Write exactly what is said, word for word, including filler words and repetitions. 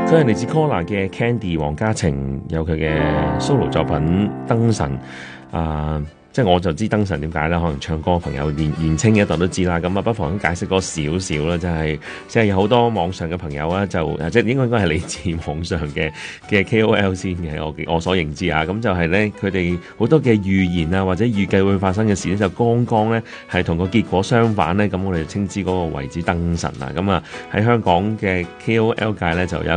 佢係嚟自 Collar 嘅 Candy 黃嘉晴，有佢嘅 solo 作品《燈神》啊。即係我就知燈神點解啦，可能唱歌朋友年年青一代都知啦。咁啊，不妨咁解釋多少少啦，就係即係有好多網上嘅朋友啊，就即係應該應該係嚟自網上嘅嘅 K O L 先嘅，我我所認知啊。咁就係咧，佢哋好多嘅預言啊，或者預計會發生嘅事咧，就剛剛咧係同個結果相反咧。咁我哋稱之嗰個為之燈神啊。咁啊喺香港嘅 K O L 界咧就有